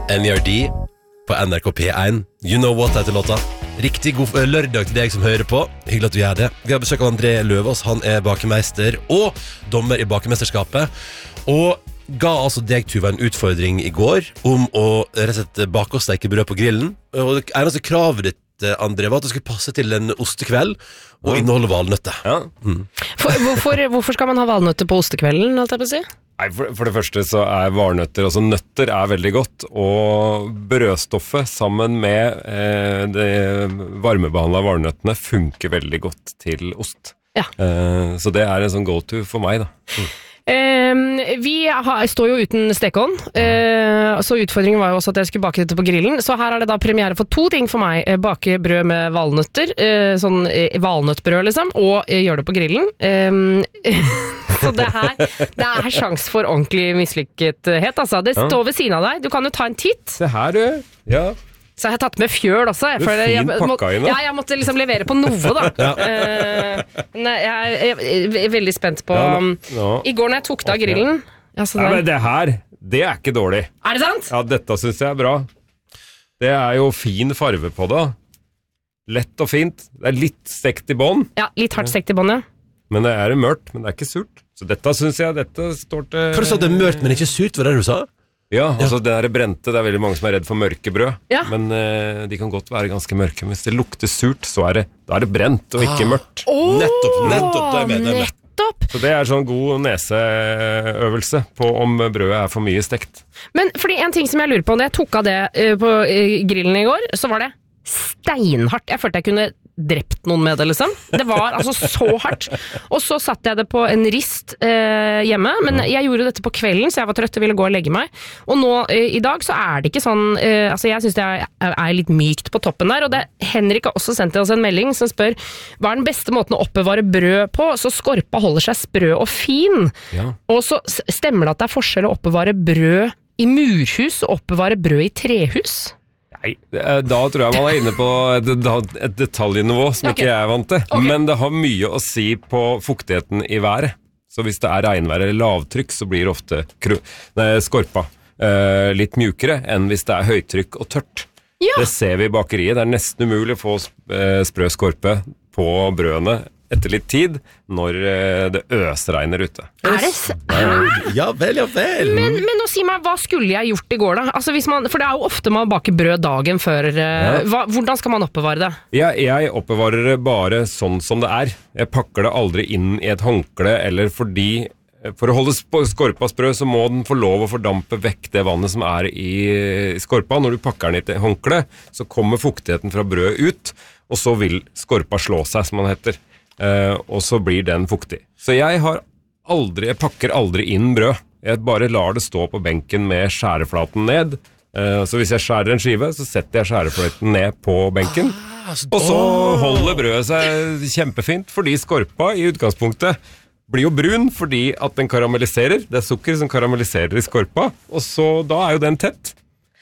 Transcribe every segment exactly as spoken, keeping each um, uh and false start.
N E R D på N R K P one. You know what heter låta. Riktig god lørdag til deg som hører på. Hyggelig at du gjør det. Vi har besøk av André Løvaas. Han er bakemeister og dommer i bakemesterskapet. Og ga altså deg, Tuva, en utfordring i går om å rett og slett bake og steke brød på grillen. Og det eneste kravet ditt, André, var at det skulle passe til en ostekveld og inneholde valnøtter. Ja. Mm. For, hvorfor, hvorfor skal man ha valnøtter på ostekvelden, alt jeg på å si? Nei, for, for det første så er valnøtter, altså nøtter er veldig godt, og brødstoffet sammen med eh, de varmebehandlede valnøttene funker veldig godt til ost. Ja. Eh, så det er en sånn go-to for meg da. Mm. Eh, vi har, står jo uten stekeovn, eh, så utfordringen var jo også at jeg skulle bake dette på grillen, så her er det da premiere for to ting for meg. Bake brød med valnøtter, eh, sånn eh, valnøttbrød liksom, og eh, gjøre det på grillen. Eh, så det her, det er sjans for ordentlig mislykkethet, altså. Det Ja. står ved siden av deg, du kan jo ta en titt. Se her du, ja. Så jeg har tatt med fjøl også. Du er for fint jeg, må, pakka inn, da. ja, jeg måtte liksom levere på noe, da. Ja. Eh, men jeg, er, jeg er veldig spent på Ja, nå- nå. I går når jeg tok det av grillen ja, så Nei, der. men det her, det er ikke dårlig. Er det sant? Ja, dette synes jeg er bra. Det er jo fin farve på det. Lett og fint. Det er litt stekt i bånd, Ja, litt hardt stekt i båndet. men det er mørkt, men det er ikke surt. Så dette synes jeg, dette står til... For du sa at det er mørkt, men ikke surt, var det du sa? Ja, altså det der brente, det er veldig mange som er redd for mørke brød, Ja. men eh, de kan godt være ganske mørke. Men hvis det lukter surt, så er det, da er det brent og ikke mørkt. Åh, Nettopp, nettopp, det er med, det er med. nettopp. Så det er sånn god neseøvelse på om brødet er for mye stekt. Men fordi en ting som jeg lurer på, når jeg tok av det eh, på eh, grillen i går, så var det steinhardt. Jeg følte jeg kunne drept noen med det, liksom. Det var altså så hardt. Og så satt jeg det på en rist eh, hjemme, men jeg gjorde dette på kvelden, så jeg var trøtt og ville gå og legge meg. Og nå eh, i dag så er det ikke sånn, eh, altså jeg synes det er, er litt mykt på toppen der, og det, Henrik har også sendt oss en melding som spør, hva er den beste måten å oppbevare brød på, så skorpa holder seg sprø og fin. Ja. Og så s- stemmer det at det er forskjell å oppbevare brød i murhus og oppbevare brød i trehus? Nei, det er- da tror jeg man er inne på et, et detaljnivå som Ok. ikke jeg er vant til. Ok. Men det har mye å si på fuktigheten i været. Så hvis det er regnvær eller lavtrykk, så blir ofte kru, nei, skorpa eh, litt mjukere enn hvis det er høytrykk og tørt. Ja. Det ser vi i bakeriet. Det er nesten umulig å få eh, sprø skorpe på brødene etter litt tid når eh, det øsregner ute. Er det s- Ja vel, ja vel. Men, men nå si meg, hva skulle jeg gjort i går da? Altså hvis man, for det er jo ofte man baker brød dagen før. eh, hva, hvordan skal man oppbevare det? Jeg, jeg oppbevarer det bare sånn som det er. Jeg pakker det aldri inn i et håndkle, eller fordi for å holde sp- skorpa sprø, så må den få lov å fordampe vekk det vannet som er i skorpa. Når du pakker den i et håndkle, så kommer fuktigheten fra brødet ut, og så vil skorpa slå seg, som man heter. Eh, og så blir den fuktig. Så jeg har aldri, jeg pakker aldri inn brød. Jeg bare lar det stå på benken med skjæreflaten ned. Eh, så hvis jeg skjærer en skive, så setter jeg skjæreflaten ned på benken. Og så holder brødet seg kjempefint, fordi skorpa i utgangspunktet blir jo brun fordi at den karamelliserer. Det er sukker som karamelliserer i skorpa, og så da er jo den tett.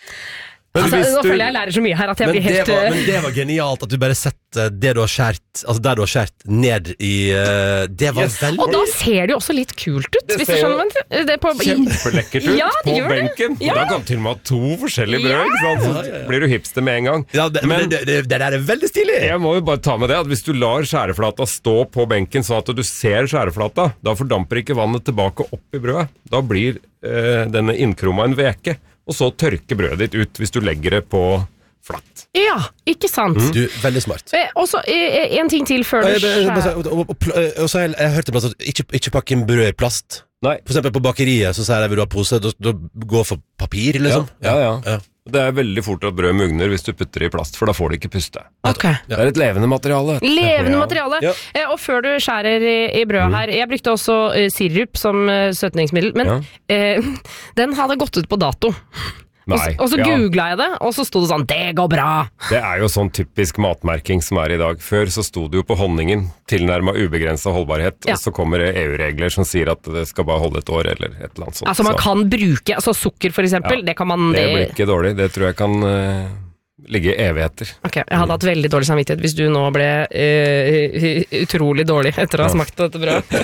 Men Altså, hvis nå du- føler jeg lærer så mye her at jeg Men blir det, helt... var, eh, men det var genialt at du bare setter det du har skjært, altså der du har skjært ned i eh, Det var Yes. veldig Og da ser det jo også litt kult ut, Det hvis du ser jo skjønner hva jeg- det er på, kjempelekkert ut Ja, det på gjør det. benken. Ja. Da kan du til og med ha to forskjellige brød, ikke sant? Så Ja, ja, ja. blir du hipster med en gang. Ja, det, men Men det, det, det der er veldig stilig. jeg må jo bare ta med det at hvis du lar skjæreflata stå på benken sånn at du ser skjæreflata, da fordamper ikke vannet tilbake opp i brødet. Da blir eh, denne innkrumma en veke, og så tørker brødet ditt ut hvis du legger det på flatt. Ja, ikke sant? Du, veldig smart. Eh, Og så eh, en ting til før Og du jeg, bare- skjærer. og- og- og- og- og så har jeg, jeg hørte blant annet at ikke, ikke pakke inn brød i plast. Nei. For eksempel på bakeriet så sier jeg vil du ha pose, da, da gå for papir, liksom. Ja, ja, ja. Ja. Det er veldig fort at brød mugner hvis du putter det i plast, for da får det ikke puste. Ok. Det er et levende materiale. Levende Ja. materiale. Ja. Eh, og før du skjærer i, i brødet her, jeg brukte også eh, sirup som eh, søtningsmiddel, men Ja. eh, den hadde gått ut på dato. Og, Nei. så- og så ja. googla jeg det, og så sto det sånn, det går bra. Det er jo sånn typisk matmerking som er i dag. Før så sto det jo på honningen tilnærma ubegrensa holdbarhet, Ja. og så kommer det E U-regler som sier at det skal bare holde et år eller et eller annet sånt. Altså man Så kan bruke, altså sukker for eksempel, Ja. det kan man... det blir ikke dårlig. Det tror jeg kan eh, ligge i evigheter. Ok, jeg hadde hatt veldig dårlig samvittighet hvis du nå ble eh, utrolig dårlig etter å ha smakt dette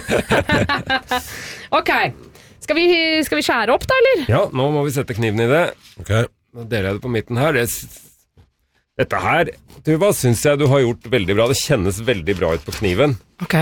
brødet. Ok, skal vi, skal vi skjære opp da, eller? Ja, nå må vi sette kniven i det. Ok. nå deler jeg det på midten her. Det, dette her, Tuva, synes jeg du har gjort veldig bra. Det kjennes veldig bra ut på kniven. Ok.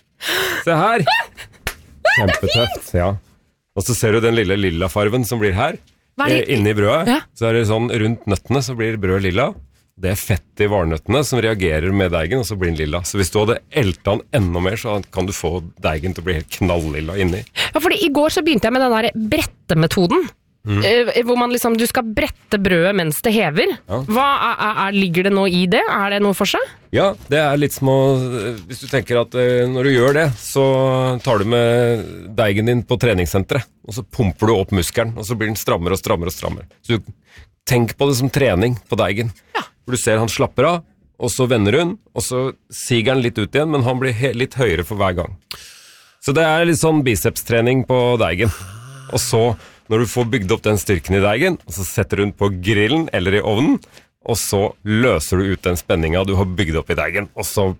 Se her. Kjempetøft, ja. Og så ser du den lille lilla farven som blir her. Hva er det? Eh, Inne i brødet. Ja. Så er det sånn rundt nøttene så blir brødet lilla. Det er fett i valnøttene som reagerer med deigen, og så blir den lilla. Så hvis du hadde elta den enda mer, så kan du få deigen til å bli helt knalllilla inni. Ja, fordi i går så begynte jeg med den der brettemetoden. Mm. Eh, hvor man liksom, du skal brette brødet mens det hever. Ja. Hva er, er, ligger det noe i det? Er det noe for seg? Ja, det er litt små. Hvis du tenker at eh, når du gjør det, så tar du med deigen din på treningssenteret, og så pumper du opp muskelen, og så blir den strammere og strammere og strammere. Så du, tenk på det som trening på deigen. Ja. For du ser han slapper av, og så vender hun, og så siger han litt ut igjen, men han blir he- litt høyere for hver gang. Så det er litt sånn bicepstrening på deigen. Og så, når du får bygd opp den styrken i deigen, og så setter du den på grillen eller i ovnen, og så løser du ut den spenninga du har bygd opp i deigen, og så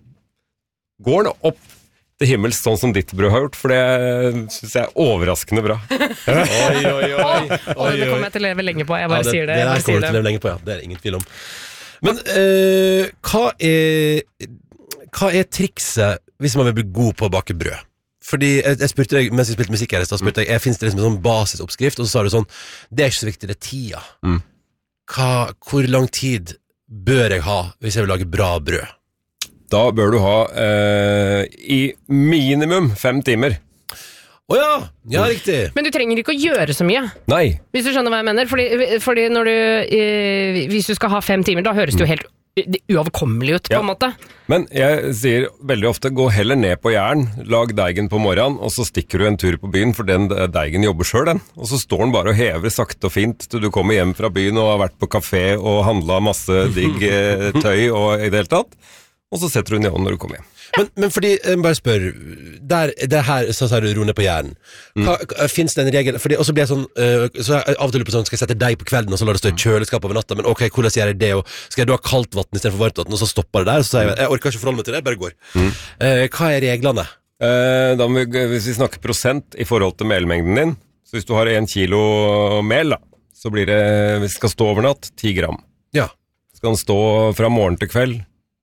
går den opp til himmels sånn som ditt brød har gjort, for det synes jeg er overraskende bra. Oi, oi, oi. oi, Og det oi. kommer jeg til å leve lenge på. Jeg bare Ja, det, sier det. det Jeg der bare kommer sier du til å det. leve lenge på, ja. Det er det ingen tvil om. Men eh, hva er hva er trikset hvis man vil bli god på å bake brød? Fordi jeg, jeg spurte deg, mens jeg spilte musikk her, så spurte jeg, jeg finnes det liksom en sånn basisoppskrift, og så sa du sånn, det er ikke så viktig, det er tida. Mm. Hva, hvor lang tid bør jeg ha hvis jeg vil lage bra brød? Da bør du ha eh, i minimum fem timer. Åja, ja, riktig. Men du trenger ikke å gjøre så mye, Nei, hvis du skjønner hva jeg mener. Fordi, fordi når du, eh, hvis du skal ha fem timer, da høres det jo helt u- uoverkommelig ut, på Ja. en måte. men jeg sier veldig ofte, gå heller ned på jern, lag deigen på morgenen, og så stikker du en tur på byen, for den deigen jobber selv, den. Og så står den bare og hever sakte og fint til du kommer hjem fra byen og har vært på kafé og handlet masse digg eh, tøy og i det hele tatt. Og så setter du den i ovnen når du kommer hjem. Men, men fordi, jeg bare spør, der, det her, så sa du ro ned på hjernen. Hva, hva- finnes det en regel? Fordi, og så blir jeg sånn, øh, så er jeg av og til lurer på sånn, skal jeg sette deg på kvelden, og så la det stå i kjøleskapet over natta, men ok, hvordan gjør jeg det, og skal jeg da ha kaldt vatten i stedet for varmt vatten, og så stopper det der, og så sier jeg, jeg orker ikke forholde meg til det, bare går. Eh, hva er reglene? Eh, da må vi, hvis vi snakker prosent i forhold til melmengden din, så hvis du har en kilo mel, da, så blir det, hvis det skal stå over natt, ti gram. Ja. Skal den stå fra morgen til kveld,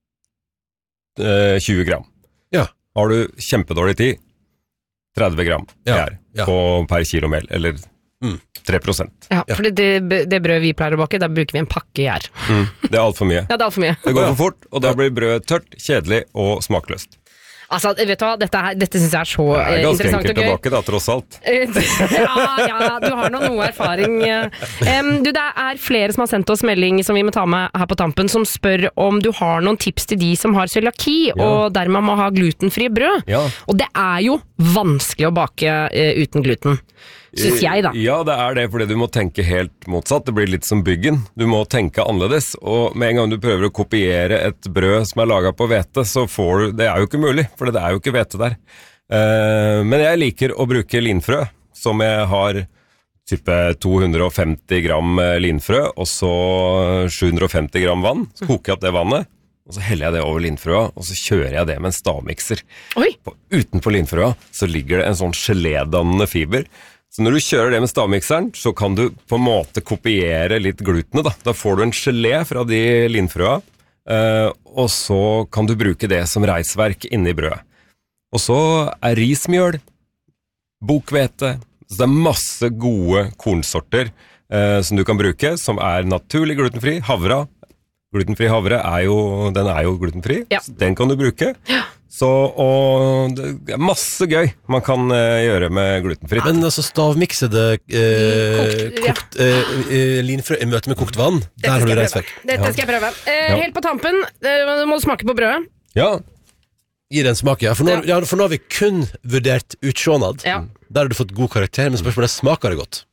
eh, tjue gram. Ja. Har du kjempedårlig tid, tretti gram Ja, gjær ja. på per kilo mel, eller Mm. tre prosent. Ja, fordi det, det brød vi pleier å bake, da bruker vi en pakke gjær. Mm. Det er alt for mye. Ja, det er alt for mye. Det går for fort, og da blir brød tørt, kjedelig og smakløst. Altså, vet du hva, dette, her, dette synes jeg er så Det er eh, ganske interessant enkelt og å gøy. bake da, tross alt. ja, ja, du har nå noe erfaring. Um, du, det er flere som har sendt oss melding som vi må ta med her på tampen, som spør om du har noen tips til de som har cøliaki, og dermed må ha glutenfrie brød. Ja. Og det er jo vanskelig å bake uh, uten gluten. Synes jeg, da. Ja, det er det, fordi du må tenke helt motsatt. Det blir litt som byggen. Du må tenke annerledes, og med en gang du prøver å kopiere et brød som er laget på hvete, så får du, det er jo ikke mulig, for det er jo ikke hvete der. Eh, men jeg liker å bruke linfrø, som jeg har type to hundre og femti gram linfrø, og så sju hundre og femti gram vann. Så koker jeg opp det vannet, og så heller jeg det over linfrøa, og så kjører jeg det med en stavmikser. Oi, På- Utenpå linfrøa så ligger det en sånn gelédannende fiber. Så når du kjører det med stavmikseren, så kan du på en måte kopiere litt glutenet. Da, da får du en gelé fra de linfrøa, eh, og så kan du bruke det som reisverk inni brødet. Og så er rismjøl, bokhvete, så det er masse gode kornsorter eh, som du kan bruke, som er naturlig glutenfri. Havra, glutenfri havre er jo, den er jo glutenfri, Ja. så den kan du bruke. Så, og det er masse gøy man kan eh, gjøre med glutenfritt. Men altså stavmiksede eh, Kokt, ja. kokt, eh, eh, linfrø i møte med kokt vann, der har du reisverk. Dette skal jeg prøve. Eh, Ja. Helt på tampen, eh, må du smake på brødet. Ja, Gi det en smak, ja. For nå, ja, for nå har vi kun vurdert utsjånad. Ja. Der har du fått god karakter, men spørsmålet er, smaker det godt?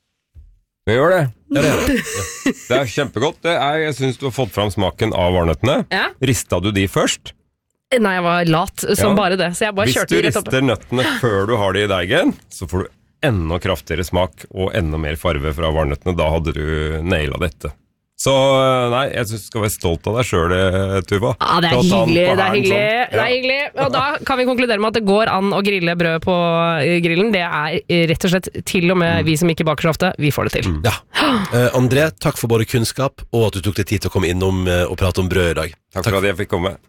vi gjør det. Ja, det er det. Det er kjempegodt. Det er, jeg synes du har fått fram smaken av valnøttene. Ja. Ristet du de først? Nei, jeg var lat som Ja. bare det, så jeg bare Hvis kjørte du de rett opp. rister nøttene før du har de i deigen, så får du enda kraftigere smak og enda mer farve fra valnøttene. Da hadde du nailet dette. Så nei, jeg synes du skal være stolt av deg selv, Tuva. Ja, det er Ta- ta den hyggelig, på det er hælen hyggelig, sånn. det er hyggelig. Og da kan vi konkludere med at det går an å grille brød på eh, grillen. Det er eh, rett og slett til og med vi som ikke baker så ofte, vi får det til. Ja. Eh, André, takk for både kunnskap og at du tok deg tid til å komme innom eh, og prate om brød i dag. Takk for at jeg fikk komme.